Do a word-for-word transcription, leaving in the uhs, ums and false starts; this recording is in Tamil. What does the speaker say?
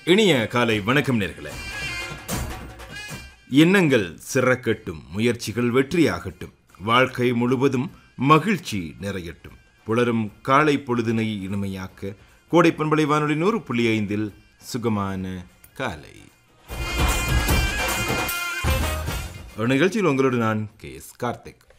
இனிய காலை வணக்கம் நேர்களே. எண்ணங்கள் சிறக்கட்டும், முயற்சிகள் வெற்றியாகட்டும், வாழ்க்கை முழுவதும் மகிழ்ச்சி நிறையட்டும். புலரும் காலை பொழுதினை இனிமையாக்க கோடை பண்பலை வானொலி நூறு புள்ளி ஐந்தில் சுகமான காலை நிகழ்ச்சியில் உங்களோடு நான் கே எஸ் கார்த்திக்.